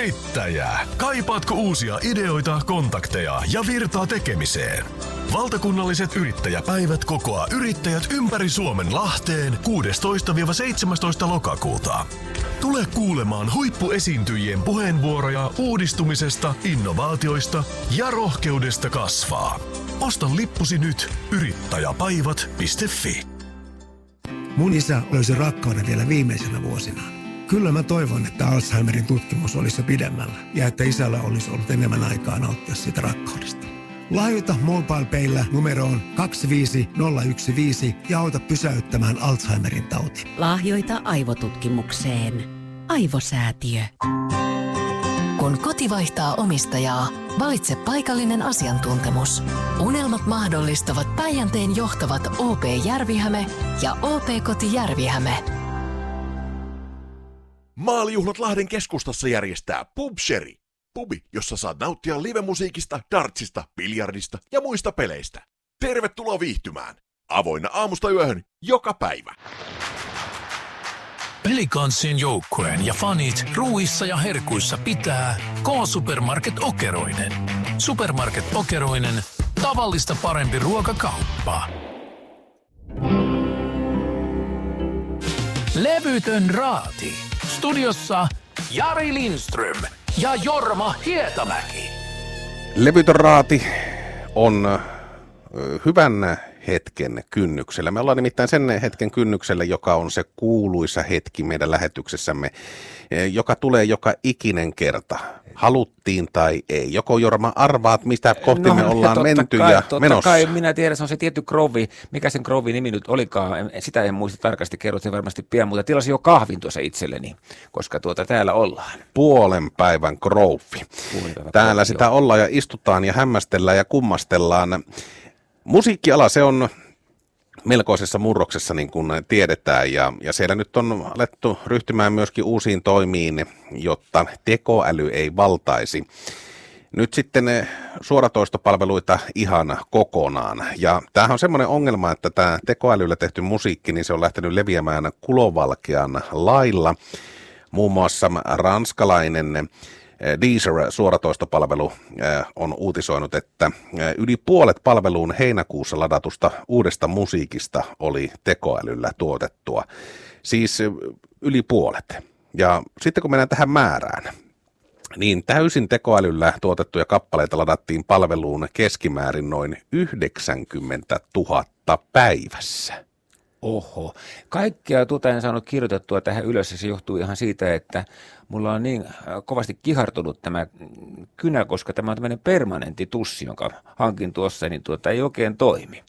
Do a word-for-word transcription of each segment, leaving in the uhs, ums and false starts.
Yrittäjä. Kaipaatko uusia ideoita, kontakteja ja virtaa tekemiseen? Valtakunnalliset yrittäjäpäivät kokoaa yrittäjät ympäri Suomen Lahteen kuudestoista seitsemästoista lokakuuta. Tule kuulemaan huippuesiintyjien puheenvuoroja uudistumisesta, innovaatioista ja rohkeudesta kasvaa. Osta lippusi nyt yrittäjäpäivät piste fi. Mun isä löysi rakkauden vielä viimeisenä vuosinaan. Kyllä mä toivon, että Alzheimerin tutkimus olisi jo pidemmällä ja että isällä olisi ollut enemmän aikaa nauttia siitä rakkaudesta. Lahjoita MobilePayllä numeroon kaksi viisi nolla yksi viisi ja auta pysäyttämään Alzheimerin tauti. Lahjoita aivotutkimukseen. Aivosäätiö. Kun koti vaihtaa omistajaa, valitse paikallinen asiantuntemus. Unelmat mahdollistavat Päijänteen johtavat O P-Järvihäme ja O P-koti Järvihäme. Maalijuhlat Lahden keskustassa järjestää Pubsheri. Pubi, jossa saat nauttia livemusiikista, dartsista, biljardista ja muista peleistä. Tervetuloa viihtymään. Avoinna aamusta yöhön joka päivä. Pelikanssin joukkueen ja fanit ruuissa ja herkuissa pitää K-Supermarket Okeroinen. Supermarket Okeroinen, tavallista parempi ruokakauppa. Levytön raati. Studiossa Jari Lindström ja Jorma Hietamäki. Levytön raati on hyvän hetken kynnyksellä. Me ollaan nimittäin sen hetken kynnyksellä, joka on se kuuluisa hetki meidän lähetyksessämme, joka tulee joka ikinen kerta. Haluttiin tai ei. Joko Jorma arvaat, mistä kohti no, me ollaan menty kai, ja totta menossa? Kai minä tiedän, se on se tietty krovi. Mikä sen krovin nimi nyt olikaan? Sitä en muista tarkasti, kerrot sen varmasti pian, mutta tilasin jo kahvin tuossa itselleni, koska tuota täällä ollaan. Puolen päivän krovi. Täällä krovi, sitä joo. ollaan ja istutaan ja hämmästellään ja kummastellaan. Musiikkiala, se on melkoisessa murroksessa, niin kuin tiedetään, ja, ja siellä nyt on alettu ryhtymään myöskin uusiin toimiin, jotta tekoäly ei valtaisi nyt sitten suoratoistopalveluita ihan kokonaan. Ja tämähän on semmoinen ongelma, että tämä tekoälyllä tehty musiikki, niin se on lähtenyt leviämään kulovalkean lailla. Muun muassa ranskalainen Deezer-suoratoistopalvelu on uutisoinut, että yli puolet palveluun heinäkuussa ladatusta uudesta musiikista oli tekoälyllä tuotettua. Siis yli puolet. Ja sitten kun mennään tähän määrään, niin täysin tekoälyllä tuotettuja kappaleita ladattiin palveluun keskimäärin noin yhdeksänkymmentätuhatta päivässä. Oho. Kaikkea tuota en saanut kirjoitettua tähän ylös, ja se johtuu ihan siitä, että mulla on niin kovasti kihartunut tämä kynä, koska tämä on tämmöinen permanentti tussi, jonka hankin tuossa, niin tuota ei oikein toimi.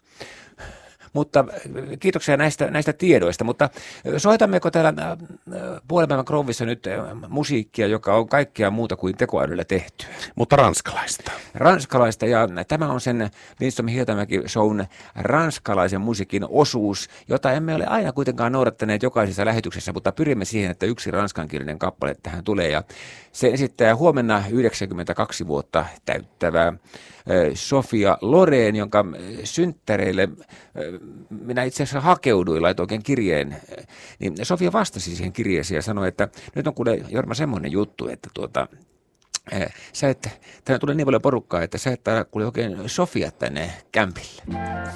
Mutta kiitoksia näistä, näistä tiedoista, mutta soitammeko täällä puolen päivän Krovissa nyt musiikkia, joka on kaikkea muuta kuin tekoälyllä tehtyä? Mutta ranskalaista. Ranskalaista, ja tämä on sen Lindström Hietamäki shown ranskalaisen musiikin osuus, jota emme ole aina kuitenkaan noudattaneet jokaisessa lähetyksessä, mutta pyrimme siihen, että yksi ranskankielinen kappale tähän tulee, ja se esittää huomenna yhdeksänkymmentäkaksi vuotta täyttävää Sofia Loren, jonka synttäreille minä itse asiassa hakeuduin, laitoin oikein kirjeen, niin Sofia vastasi siihen kirjeeseen ja sanoi, että nyt on kuule Jorma semmoinen juttu, että tuota, sä et, tänne tulee niin paljon porukkaa, että sä et kuule oikein Sofia tänne kämpille.